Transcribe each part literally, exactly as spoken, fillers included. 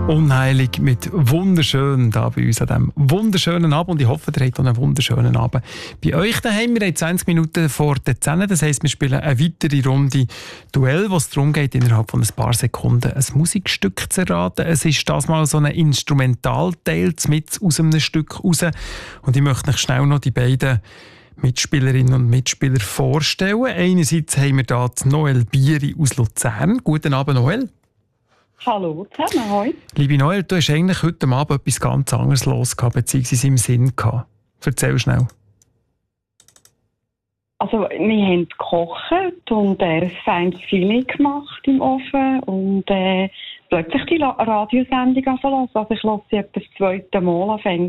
Unheilig mit wunderschön da bei uns an diesem wunderschönen Abend. Und ich hoffe, ihr habt auch einen wunderschönen Abend bei euch daheim. Wir haben zwanzig Minuten vor der zehn. Das heisst, wir spielen eine weitere Runde Duell, wo es darum geht, innerhalb von ein paar Sekunden ein Musikstück zu erraten. Es ist das mal so ein Instrumentalteil mit aus einem Stück raus. Und ich möchte euch schnell noch die beiden Mitspielerinnen und Mitspieler vorstellen. Einerseits haben wir hier Noel Bieri aus Luzern. Guten Abend, Noel. Hallo zusammen, hoi. Liebe Noel, du hast eigentlich heute Abend etwas ganz anderes los gehabt, beziehungsweise im Sinn gehabt. Erzähl schnell. Also, wir haben gekocht und äh, ein feines Filet gemacht im Ofen und äh, plötzlich die La- Radiosendung anfangen. Also, ich lasse sie etwa das zweite Mal anfangs.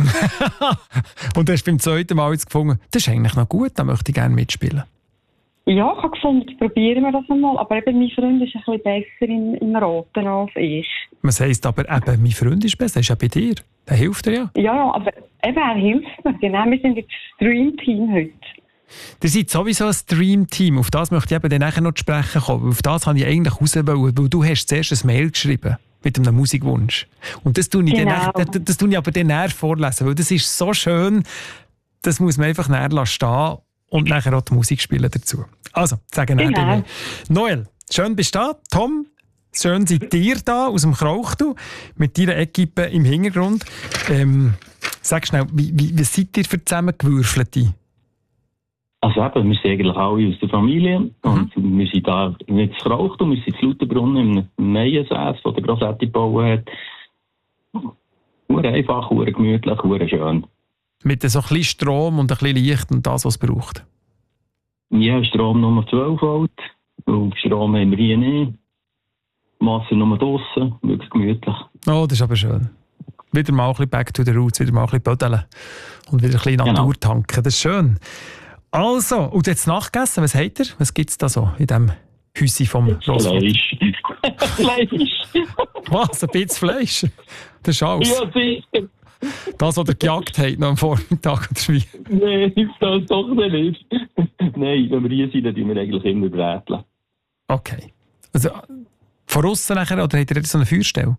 Und du hast beim zweiten Mal jetzt gefunden, das ist eigentlich noch gut, da möchte ich gerne mitspielen. Ja, ich habe gefunden, jetzt probieren wir das einmal. Aber eben, mein Freund ist ein bisschen besser im, im Raten als ich. Was heisst aber eben, mein Freund ist besser, das ist ja bei dir. Der hilft dir ja. Ja, aber eben, er hilft mir. Genau, wir sind jetzt das Dream-Team heute. Ihr seid sowieso ein Dream-Team. Auf das möchte ich eben dann nachher noch zu sprechen kommen. Auf das habe ich eigentlich raus wollen, weil du hast zuerst ein Mail geschrieben mit einem Musikwunsch. Und das tue ich, Genau. dann, das, das tue ich aber dann näher vorlesen, weil das ist so schön, das muss man einfach näher stehen und nachher auch die Musik spielen dazu. Also, sagen wir Genau. Noel, schön bist du da. Tom, schön seid ihr da aus dem Krauchtu mit deiner Equipe im Hintergrund. Ähm, sag schnell, wie, wie, wie seid ihr für zusammengewürfelte? Also eben, wir sind eigentlich alle aus der Familie. Mhm. Und wir sind da nicht zu Krauchtu, wir sind zu Lauterbrunnen im Meiensäß, den der Grossetti gebaut hat. Nur einfach, nur gemütlich, nur schön. Mit so ein bisschen Strom und ein bisschen Licht und das, was es braucht? Ja, Strom Nummer zwölf Volt. Und Strom haben wir hier nicht. Masse Nummer draussen, wirklich gemütlich. Oh, das ist aber schön. Wieder mal ein bisschen back to the roots, wieder mal ein bisschen bödeln und wieder ein bisschen Natur Genau. tanken. Das ist schön. Also, und jetzt nachgegessen, was habt ihr? Was gibt es da so in diesem Häuschen vom Grossvater? Fleisch. Fleisch. Was? Ein bisschen Fleisch? Das ist alles? Ja, sicher. Das, was ihr gejagt habt noch am Vormittag oder wie? Nein, das doch nicht. Nein, wenn wir hier sind, dann tun wir eigentlich immer bräteln. Okay. Also, von aussen nachher, oder habt ihr so eine Feuerstelle?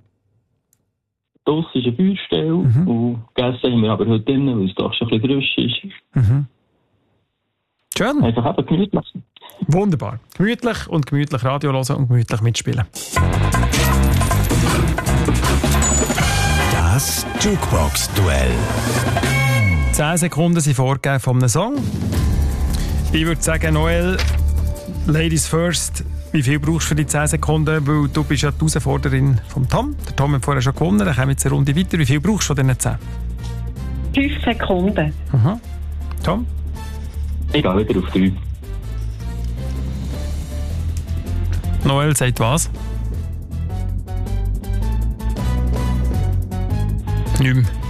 Das ist eine Feuerstelle. Mhm. Und gegessen haben wir aber heute drinnen, weil es doch schon ein bisschen frisch ist. Mhm. Schön. Einfach eben gemütlich. Wunderbar. Gemütlich und gemütlich Radio hören und gemütlich mitspielen. Das Jukebox-Duell. Zehn Sekunden sind vorgegeben von einem Song. Ich würde sagen, Noel, Ladies first. Wie viel brauchst du für die zehn Sekunden? Weil du bist ja die Herausforderin vom Tom. Der Tom hat vorher schon gewonnen, dann kommen wir jetzt eine Runde weiter. Wie viel brauchst du von diesen zehn? Fünf Sekunden. Mhm. Tom? Ich gehe wieder auf drei. Noel sagt was? Nicht mehr.